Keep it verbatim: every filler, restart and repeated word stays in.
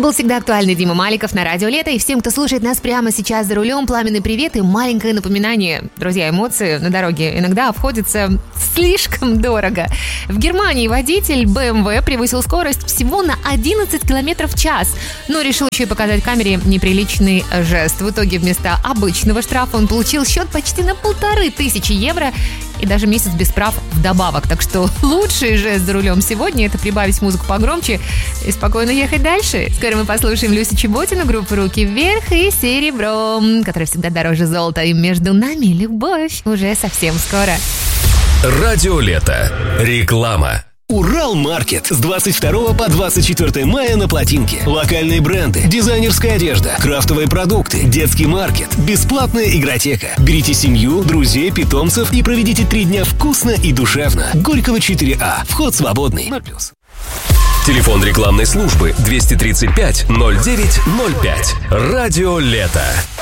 был всегда актуальный Дима Маликов на Радио Лето. И всем, кто слушает нас прямо сейчас за рулем, пламенный привет и маленькое напоминание. Друзья, эмоции на дороге иногда обходятся слишком дорого. В Германии водитель бэ эм вэ превысил скорость всего на одиннадцать километров в час, но решил еще и показать камере неприличный жест. В итоге вместо обычного штрафа он получил счет почти на полторы тысячи евро и даже месяц без прав вдобавок. Так что лучший жест за рулем сегодня — это прибавить музыку погромче и спокойно ехать дальше. Скоро мы послушаем Люсю Чеботину, группу «Руки вверх» и «Серебро», которая всегда дороже золота. И между нами любовь уже совсем скоро. Радио Лето. Реклама. Уралмаркет с двадцать второго по двадцать четвёртое мая на Плотинке. Локальные бренды, дизайнерская одежда, крафтовые продукты, детский маркет, бесплатная игротека. Берите семью, друзей, питомцев и проведите три дня вкусно и душевно. Горького четыре А. Вход свободный. ноль плюс. Телефон рекламной службы двести тридцать пять ноль девять ноль пять. Радио Лето.